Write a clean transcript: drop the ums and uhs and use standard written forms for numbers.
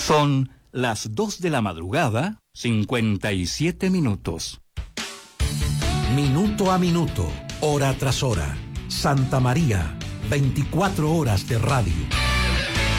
Son las 2 de la madrugada, 57 minutos. Minuto a minuto, hora tras hora. Santa María, 24 horas de radio.